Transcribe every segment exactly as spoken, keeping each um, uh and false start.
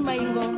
Chimaingo.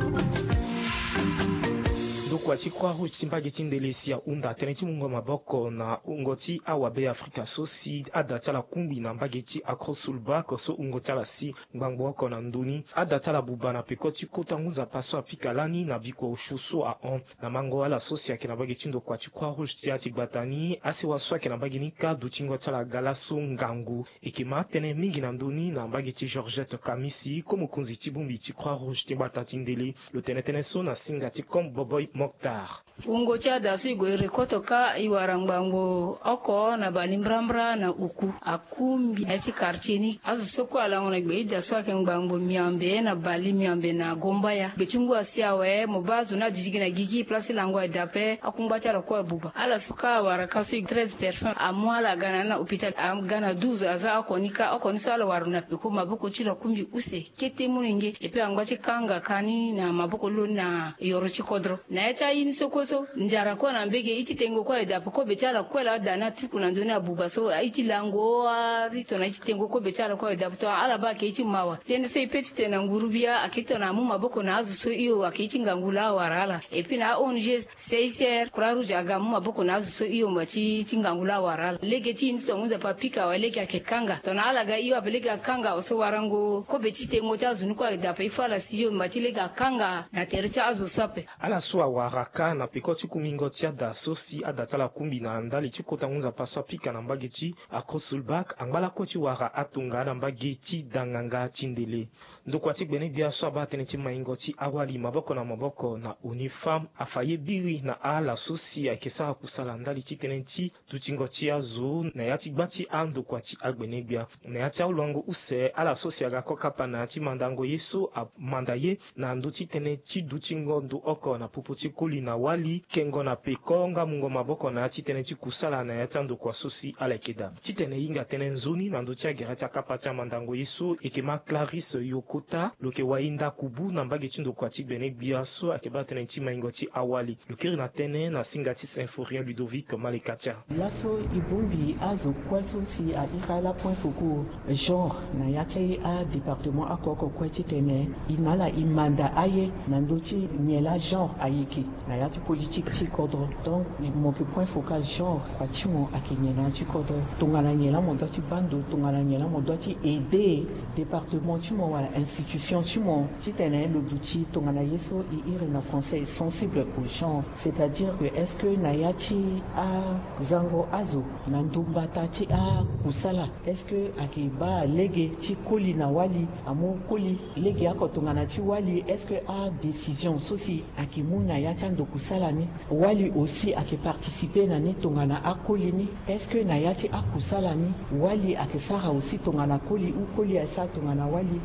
Kwa chikwa rouge timbage tindelesia unda teneti mungo maboko na ungoti awabe Afrika sosi adatala kumbi na mbageti akrosulba koso ungoti ala si ngbangbo na nduni adatala bubana pekoti kota ngunza paso apikalani na biko ushuso a on na mango ala sosi akina bageti ndo kwa chikwa rouge tiati batani ase waswa kina bagini ka duchingo tala galaso ngangu ikima tene mingi na nduni na mbageti Georgette Kamisi komu kunzi tibumbi chikwa rouge timbata tindele le tenetene so na singati kom boboy Mokhtar. Ungo cha dasu igwe rekoto ka iwarangbango oko na balimbrambra na uku akumbi esi karchini azu soko alango na gbe dasu akengbango miambe na bali miambe na gomba ya bechungu asiawe mubazu na jijigi na gigi place lango dape akungba cha kwa buba ala suka warakasu treize personnes amwala gana na hospital am gana douze aza akonika akonisa ala waruna peko maboko chira kumbi use kete muninge epe angwachi kanga kani na maboko lo na yorochi kodro na echa yini soko so njara kwa na mbege ichi tengo kwa edapo ko bechala kwa la dana tiku na ndoni abuba so ichi lango rito na ichi tengo ko bechala kwa edapo to ala ba ke ichi mawa tende so ipeti tena ngurubia akito na mu maboko na azu so iyo akichi ngangula warala epi na onje seiser kura ruja ga mu maboko na azu so iyo machi ichi ngangula warala lege chi nso ngunza papika wa lege akekanga to na ala ga iyo abelega kanga oso warango ko bechi tengo cha zunu kwa edapo ifala siyo machi lega kanga na tercha azu sape ala suwa waraka na pekoti kumingo tia da sosi adatala kumbi na andali chikota ngunza paswa pika na mbageti akrosulbak angbala kochi wara atunga na mbageti danganga chindele ndokwa tikbene bia so abatene ti maingo ti awali maboko na maboko na unifam afaye biri na ala sosi akesa kusala ndali chitene ti duchingo ti azu na yati gbati ando kwa ti agbene bia na yati ulongo use ala sosi aga kokapa na ti mandango yeso mandaye na ndo chitene ti duchingo ndu oko na puputi kuli na wali kengo na pekonga mungo maboko na chitene ti kusala na yatando kwa sosi alekeda chitene inga tene nzuni na ndo tia gerati akapa tia mandango yeso ekema Clarisse Yokota loke wainda kubu na mbage chindo kwa ti bene biaso akeba tene ti maingo ti awali lokiri na tene na singati Symphorien Ludovic Malekatia laso ibumbi azo kwa sosi a irala point foku genre na yache a département akoko kwa chitene inala imanda aye na ndo ti nyela genre ayeki na yati politique ti kodro donc mon point focal genre kwa timo akenyela ti kodro tongana nyela mo doti bando tongana nyela mo doti aider département timo wala institution timo titene le duti tongana yeso i ire na conseil sensible au genre c'est-à-dire que est-ce que na yati a zango azo na ndumbata ti a kusala est-ce que akiba lege ti koli na wali amo koli lege akotongana ti wali est-ce que a décision sosi akimuna yati ando kusala ni wali aussi ake participer na ni tongana akoli ni est-ce que na yati akusala ni wali akesara aussi tongana koli ou koli asa tongana wali.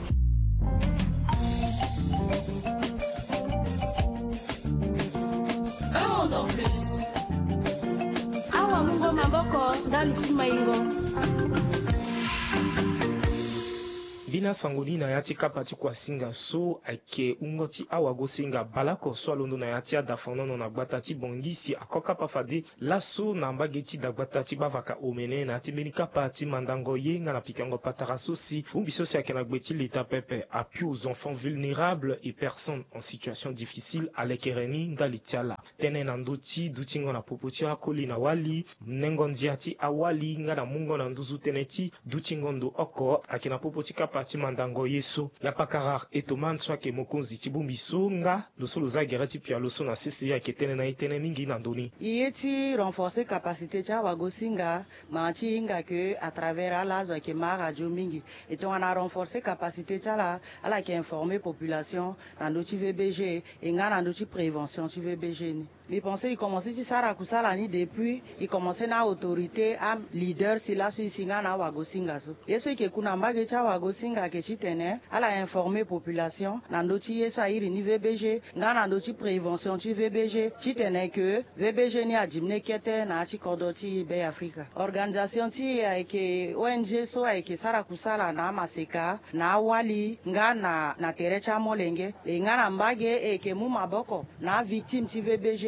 Un monde en plus. Awa mungo maboko ndali Chimaingo. bina sangoli na yati kapati kwa singa so ake ungoti awago singa balako so alondo na yati adafonono na gbatati bongisi akoka pafade laso na mbageti da gbatati bavaka omene na yati benika pati mandango yenga na pikango patara sosi umbiso si ake na gbeti leta pepe appui aux enfants vulnérables et personnes en situation difficile alekereni ndalitiala tene na ndoti dutingo na popoti akoli na wali nengo nziati awali nga na mungo na nduzu teneti dutingo ndo oko ake na popoti kapati mandango yeso ya pakarar etoman swake mokonzi tibumbiso nga losolo za gerati pia loso na sisi ya ketene na itene mingi na ndoni yeti renforcer capacité cha wagosinga manchi inga que à travers la zo ke ma radio mingi et on a renforcer capacité cha la ala ke informer population na ndoti V B G et nga na ndoti prévention ti V B G ni les pensées il commençait ci sara kusala ni depuis il commençait na autorité am leader si la su singa na wagosinga so yeso ke kuna mbage cha wagosinga ke chitene ala informer population na ndoti yeso airi ni V B G nga na ndoti prévention ti V B G chitene que V B G ni ajimne kete na chi kodoti be Africa organisation ti ke O N G so ke sara kusala na maseka na wali nga na na terecha molenge e nga na mbage e ke mu maboko na victime ti V B G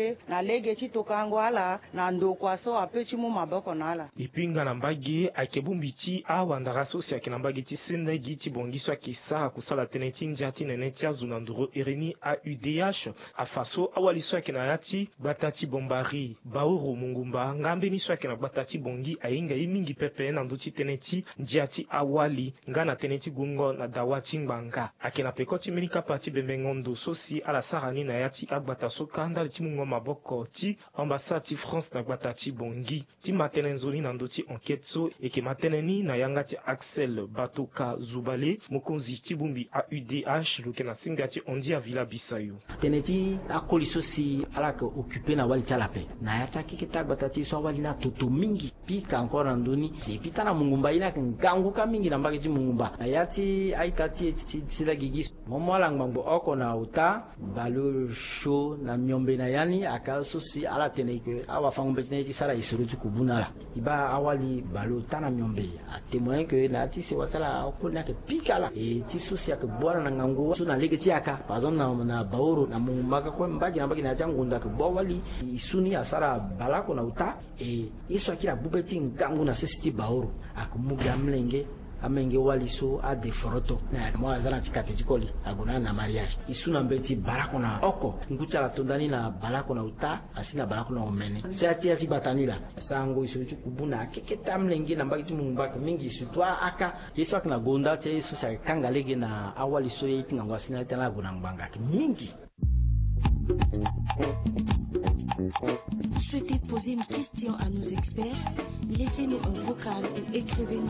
te na lege chi tokango ala na ndokwa so ape chi mu maboko na ala ipinga na mbagi akebumbi ti awa ndara sosi ake na mbagi ti sende gi ti bongiso ake sara kusala tene ti ndia ti nene ti azu na nduru e reni A U D H afaso awali so ake na ya ti gbata ti bombari baoro mungumba ngambeni so ake na gbata ti bongi ahinga ye mingi pepe na ndö ti tënë ti ndia ti awali nga na tënë ti gungo na dawa ti ngbanga ake na peko ti mbeni kapa ti bembengondo so si ala sara ni na ya ti agbata so kanda ti mungo maboko ti ambassade ti France na gbata ti bongi ti matene nzoni na ndö ti enquête so e yeke matene ni na yanga ti Axel Batoka Zubale mokonzi ti bungbi A U D H lo yeke na singa ti ondi avila bisayo tene ti akoli so si ala yeke occupé na wali ti ala ape na ya ti akeke ti agbata ti so awali ni atoto mingi pika encore na ndöni e puis tana mungumba ye ni ayeke nganguka mingi na mbage ti mungumba na ya ti aita ti ti sila gigi mo mo ala ngbangbo oko na uta balo sho na miombe na yani aka so si ala tene yeke awafangombe ti ti sara e soro ti kubuna ala e ba awali balo tana miombe a témoin que na ti sewa ti ala akoli ni ayeke pika ala e ti so si ayeke gbö ala na ngangu so na lege ti aka par exemple na, na baoro na mungumba ga kue mbagi na mbagi na ya ti angundu ayeke gbö wali e so ni asara bala oko na uta e ye so ayeke agbube ti ngangu na sese ti baoro ayeke mu gi amlenge amenge wali so adeforoto na mo aza na ti kate ti koli ague na na mariage e so na mbe ti barako na oko ngu ti ala tondani na barako na uta asi na barako na omene so ya ti ya ti gbata ni la sango e soro ti kubu na akeke ti amlenge na mbage ti mungumba ayeke mingi surtout aka ye so ayeke na gonda ti ye so si ayeke kanga lege na awali so ye ti ngangu asi ni ala ti ala ague na ngbanga ayeke mingi. Vous souhaitez poser une question à nos experts? Laissez-nous un vocal ou écrivez-nous